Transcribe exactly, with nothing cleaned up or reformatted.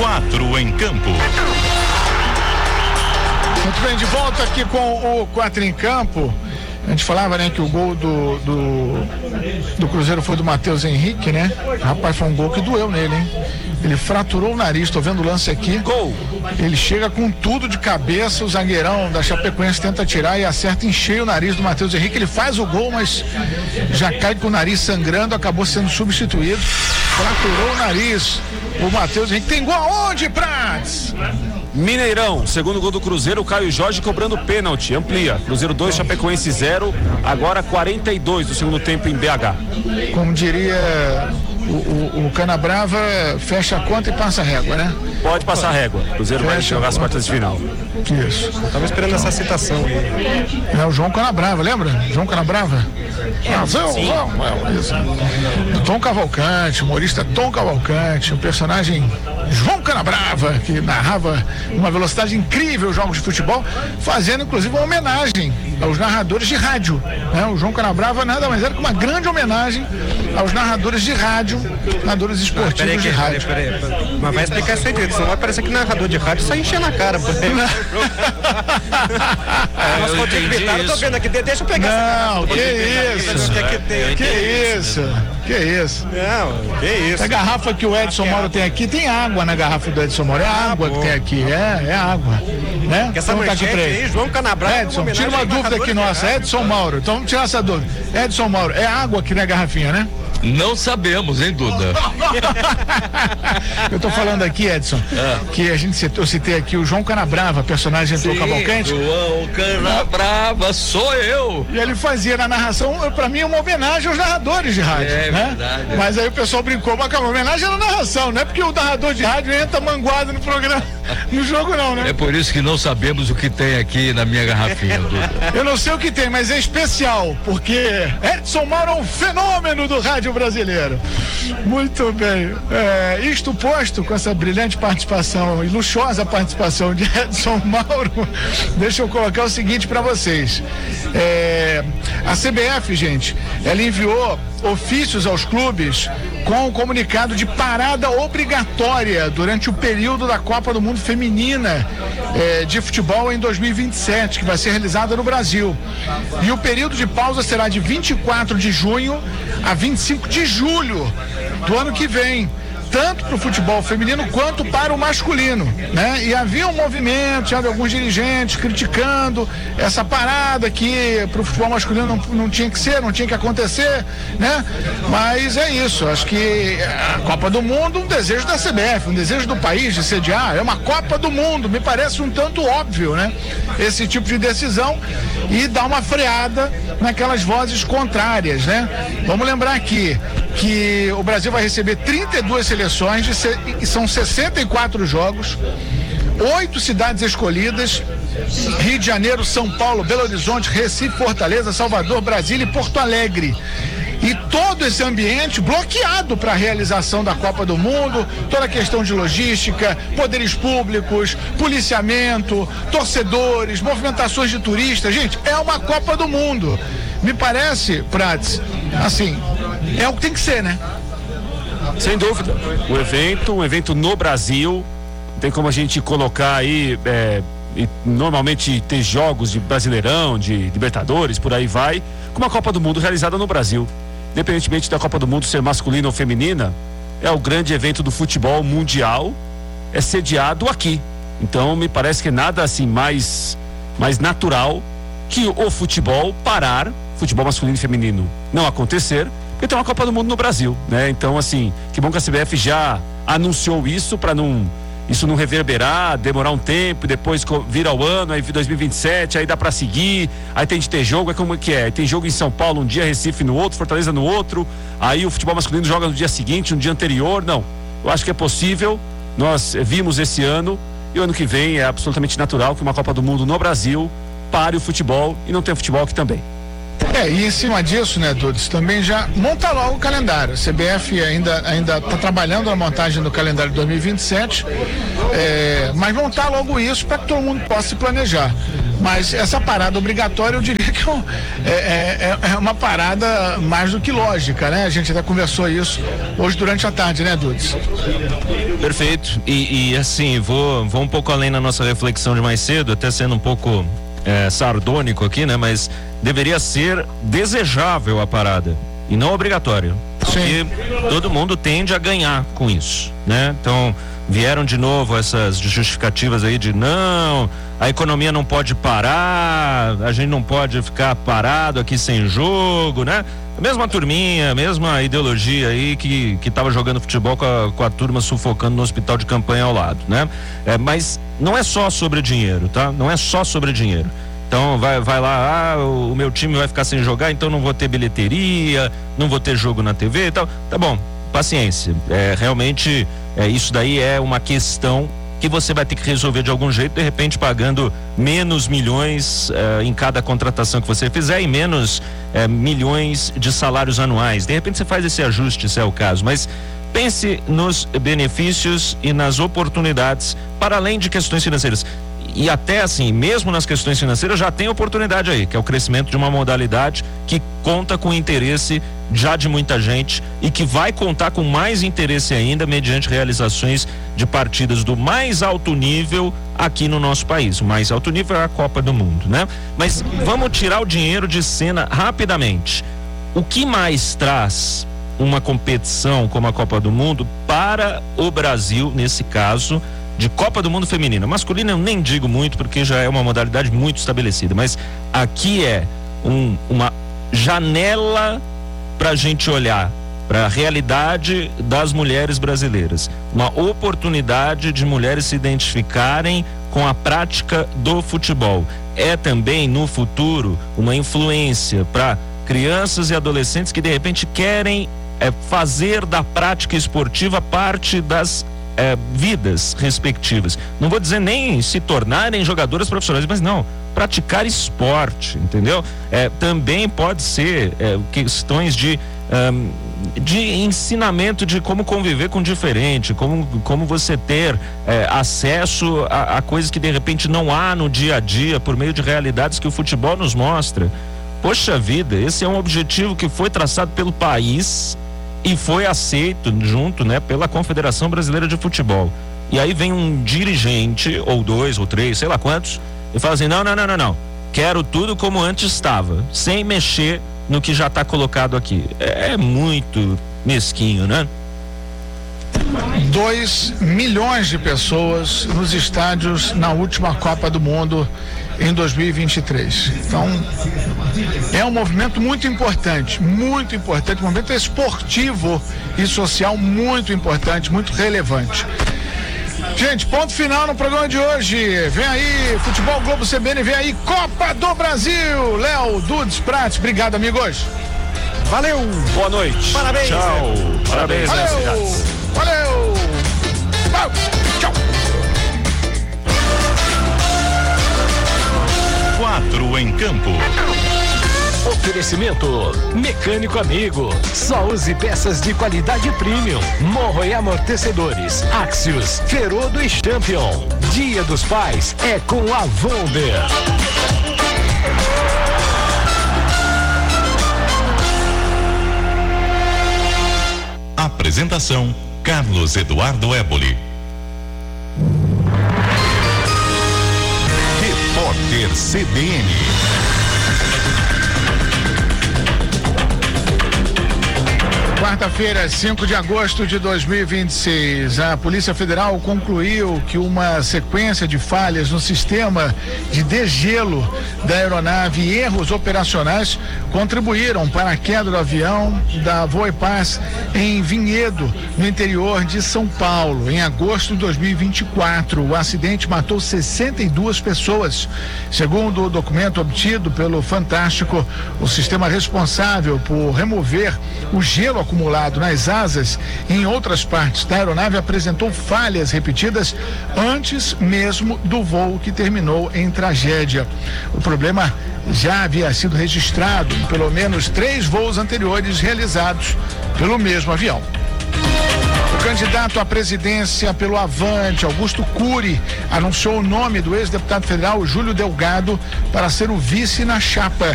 Quatro em Campo. Muito bem, de volta aqui com o Quatro em Campo. A gente falava, né, que o gol do, do, do Cruzeiro foi do Matheus Henrique, né? Rapaz, foi um gol que doeu nele, hein? Ele fraturou o nariz, tô vendo o lance aqui. Gol! Ele chega com tudo de cabeça, o zagueirão da Chapecoense tenta tirar e acerta em cheio o nariz do Matheus Henrique. Ele faz o gol, mas já cai com o nariz sangrando, acabou sendo substituído. Fraturou o nariz. O Matheus Henrique tem gol aonde, Prats? Mineirão, segundo gol do Cruzeiro, o Caio Jorge cobrando pênalti, amplia. Cruzeiro dois, Chapecoense zero, agora quarenta e dois do segundo tempo em B H. Como diria o, o, o Canabrava, fecha a conta e passa a régua, né? Pode passar a régua. Cruzeiro fecha, vai jogar as quartas de final. Isso. Tava esperando essa citação aí. É o João Canabrava, lembra? João Canabrava? Ah, João, João, é, isso. Do Tom Cavalcante, humorista Tom Cavalcante, um personagem João Canabrava, que narrava uma velocidade incrível os jogos de futebol, fazendo inclusive uma homenagem aos narradores de rádio, né? O João Canabrava nada mais era que uma grande homenagem aos narradores de rádio, narradores esportivos ah, peraí, de rádio. Peraí, peraí. Mas vai explicar isso aí, senão vai parecer que narrador de rádio só encher na cara. Por aí. É, Nossa, eu entendi isso. Eu tô vendo aqui, deixa eu pegar Não, essa que isso, que, que, tem, que isso, que isso. Não, que isso. A garrafa que o Edson Mauro tem aqui, tem água na garrafa do Edson Mauro, é ah, água bom. que tem aqui, é, é água, né? Que essa então, tá aqui pra aí, João Canabrava. Edson, tira uma dúvida aqui nossa, Edson Mauro, então vamos tirar essa dúvida. Edson Mauro, é água aqui na garrafinha, né? Não sabemos, hein, Duda? Eu tô falando aqui, Edson, é. que a gente citou, eu citei aqui o João Canabrava, personagem do Cavalcante. João Canabrava, sou eu. E ele fazia na narração, pra mim, uma homenagem aos narradores de rádio. É né? verdade. É. Mas aí o pessoal brincou, mas calma, homenagem na narração, não é porque o narrador de rádio entra manguado no programa, no jogo não, né? É por isso que não sabemos o que tem aqui na minha garrafinha, Duda. Eu não sei o que tem, mas é especial, porque Edson Mauro é um fenômeno do rádio brasileiro. Muito bem. É, isto posto com essa brilhante participação e luxuosa participação de Edson Mauro, deixa eu colocar o seguinte para vocês. É, a C B F, gente, ela enviou ofícios aos clubes com o comunicado de parada obrigatória durante o período da Copa do Mundo Feminina eh, de futebol em dois mil e vinte e sete, que vai ser realizada no Brasil. E o período de pausa será de vinte e quatro de junho a vinte e cinco de julho do ano que vem, tanto para o futebol feminino quanto para o masculino, né? E havia um movimento, tinha alguns dirigentes criticando essa parada que para o futebol masculino não, não tinha que ser, não tinha que acontecer, né? Mas é isso, acho que a Copa do Mundo, um desejo da C B F, um desejo do país de sediar, é uma Copa do Mundo, me parece um tanto óbvio, né? Esse tipo de decisão e dá uma freada naquelas vozes contrárias, né? Vamos lembrar aqui que o Brasil vai receber trinta e duas seleções, de se, e são sessenta e quatro jogos, oito cidades escolhidas: Rio de Janeiro, São Paulo, Belo Horizonte, Recife, Fortaleza, Salvador, Brasília e Porto Alegre. E todo esse ambiente bloqueado para a realização da Copa do Mundo, toda a questão de logística, poderes públicos, policiamento, torcedores, movimentações de turistas. Gente, é uma Copa do Mundo. Me parece, Prats, assim, é o que tem que ser, né? Sem dúvida. O evento, um evento no Brasil, tem como a gente colocar aí, é, e normalmente ter jogos de Brasileirão, de Libertadores, por aí vai, com uma Copa do Mundo realizada no Brasil. Independentemente da Copa do Mundo ser masculina ou feminina, é o grande evento do futebol mundial, é sediado aqui. Então me parece que nada assim mais, mais natural que o futebol parar, futebol masculino e feminino não acontecer, porque tem uma Copa do Mundo no Brasil, né? Então assim, que bom que a C B F já anunciou isso para não isso não reverberar, demorar um tempo, depois vira o ano, aí dois mil e vinte e sete, aí dá pra seguir, aí tem de ter jogo, é como que é, tem jogo em São Paulo um dia, Recife no outro, Fortaleza no outro, aí o futebol masculino joga no dia seguinte, no dia anterior. Não, eu acho que é possível, nós vimos esse ano, e o ano que vem é absolutamente natural que uma Copa do Mundo no Brasil pare o futebol e não tem futebol aqui também. É, e em cima disso, né, Dudes, também já monta logo o calendário. A C B F ainda ainda está trabalhando na montagem do calendário de dois mil e vinte e sete, é, mas montar logo isso para que todo mundo possa se planejar. Mas essa parada obrigatória, eu diria que Então, é, é, é uma parada mais do que lógica, né? A gente até conversou isso hoje durante a tarde, né, Dudes? Perfeito. E, e assim, vou, vou um pouco além na nossa reflexão de mais cedo, até sendo um pouco é, sardônico aqui, né? Mas deveria ser desejável a parada e não obrigatório. Porque todo mundo tende a ganhar com isso, né? Então, vieram de novo essas justificativas aí de não, a economia não pode parar, a gente não pode ficar parado aqui sem jogo, né? A mesma turminha, a mesma ideologia aí que, que tava jogando futebol com a, com a turma sufocando no hospital de campanha ao lado, né? É, mas não é só sobre dinheiro, tá? Não é só sobre dinheiro. Então vai, vai lá, ah, o, o meu time vai ficar sem jogar, então não vou ter bilheteria, não vou ter jogo na T V e tal. Tá bom, paciência. É, realmente, é, isso daí é uma questão que você vai ter que resolver de algum jeito, de repente pagando menos milhões eh, em cada contratação que você fizer e menos eh, milhões de salários anuais. De repente você faz esse ajuste, se é o caso, mas pense nos benefícios e nas oportunidades para além de questões financeiras. E até assim, mesmo nas questões financeiras, já tem oportunidade aí, que é o crescimento de uma modalidade que conta com interesse já de muita gente e que vai contar com mais interesse ainda mediante realizações de partidas do mais alto nível aqui no nosso país. O mais alto nível é a Copa do Mundo, né? Mas vamos tirar o dinheiro de cena rapidamente. O que mais traz uma competição como a Copa do Mundo para o Brasil, nesse caso, de Copa do Mundo feminina? Masculina eu nem digo muito porque já é uma modalidade muito estabelecida, mas aqui é um, uma janela para a gente olhar para a realidade das mulheres brasileiras, uma oportunidade de mulheres se identificarem com a prática do futebol. É também no futuro uma influência para crianças e adolescentes que de repente querem é, fazer da prática esportiva parte das É, vidas respectivas. Não vou dizer nem se tornarem jogadoras profissionais, mas não, praticar esporte, entendeu? É, também pode ser é, questões de um, de ensinamento de como conviver com o diferente, como, como você ter é, acesso a, a coisas que de repente não há no dia a dia por meio de realidades que o futebol nos mostra. Poxa vida, esse é um objetivo que foi traçado pelo país e foi aceito junto, né, pela Confederação Brasileira de Futebol. E aí vem um dirigente, ou dois, ou três, sei lá quantos, e fala assim, não, não, não, não, não, quero tudo como antes estava, sem mexer no que já está colocado aqui. É muito mesquinho, né? dois milhões de pessoas nos estádios na última Copa do Mundo em dois mil e vinte e três. Então, é um movimento muito importante, muito importante, um movimento esportivo e social muito importante, muito relevante. Gente, ponto final no programa de hoje. Vem aí, Futebol Globo C B N, vem aí, Copa do Brasil. Léo, Dudes, Prates, obrigado, amigos. Valeu. Boa noite. Parabéns. Tchau. Parabéns. Valeu. Valeu. Valeu. Tchau. Quatro em campo. Oferecimento Mecânico Amigo. Só use peças de qualidade premium. Morro e amortecedores. Axios, Ferodo e Champion. Dia dos Pais é com a Vonder. Apresentação Carlos Eduardo Éboli. Repórter C B N. Quarta-feira, cinco de agosto de dois mil e vinte e seis, a Polícia Federal concluiu que uma sequência de falhas no sistema de degelo da aeronave e erros operacionais contribuíram para a queda do avião da Voipaz em Vinhedo, no interior de São Paulo. Em agosto de dois mil e vinte e quatro, o acidente matou sessenta e duas pessoas. Segundo o documento obtido pelo Fantástico, o sistema responsável por remover o gelo acumulado nas asas e em outras partes da aeronave apresentou falhas repetidas antes mesmo do voo, que terminou em tragédia. O problema já havia sido registrado em pelo menos três voos anteriores realizados pelo mesmo avião. O candidato à presidência pelo Avante, Augusto Cury, anunciou o nome do ex-deputado federal Júlio Delgado para ser o vice na chapa.